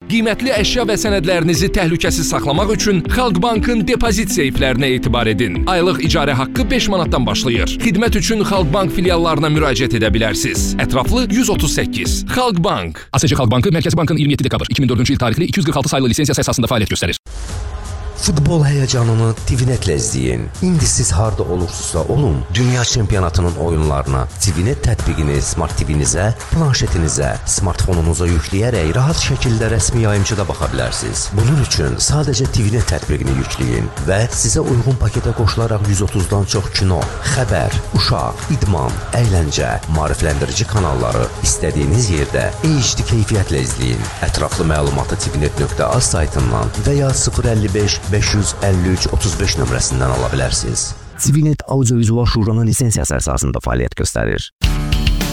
Qiymətli əşya və sənədlərinizi təhlükəsiz saxlamaq üçün Xalq Bankın depozit seyflərinə etibar edin. Aylıq icarə haqqı 5 manatdan başlayır. Xidmət üçün Xalq Bank filiallarına müraciət edə bilərsiniz. Ətraflı 138. Xalq Bank. ASC Xalq Bankı Mərkəzi Bankın 27 dekabr 2004-cü il tarixli 246 sayılı lisensiyası əsasında fəaliyyət göstərir. Futbol həyəcanını TVNet-lə izləyin. İndi siz harda olursunuzsa olun, dünya çempionatının oyunlarına TVNet tətbiqini Smart TV-nizə, planşetinizə, smartfonunuza yükləyərək rahat şəkildə rəsmi yayımçıda baxa bilərsiniz. Bunun üçün sadəcə TVNet tətbiqini yükləyin və sizə uyğun paketə qoşularaq 130-dan çox kino, xəbər, uşaq, idman, əyləncə, maarifləndirici kanalları istədiyiniz yerdə HD keyfiyyətlə izləyin. Ətraflı məlumatı tvnet.az saytından və ya 055 553 35 nömrəsindən ala bilərsiniz. TVNet Audio-Vizual Şuranın lisensiyası əsasında fəaliyyət göstərir.